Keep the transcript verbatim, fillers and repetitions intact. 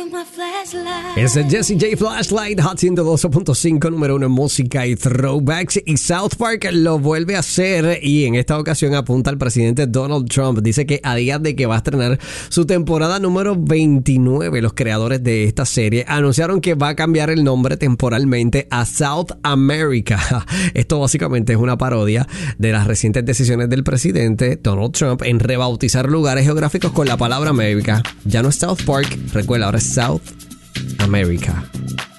Es el Jessie J Flashlight, Hot ciento doce punto cinco, número uno en música y throwbacks. Y South Park lo vuelve a hacer y en esta ocasión apunta al presidente Donald Trump. Dice que a días de que va a estrenar su temporada número veintinueve, los creadores de esta serie anunciaron que va a cambiar el nombre temporalmente a South America. Esto básicamente es una parodia de las recientes decisiones del presidente Donald Trump en rebautizar lugares geográficos con la palabra América. Ya no es South Park, recuerda, ahora es South America.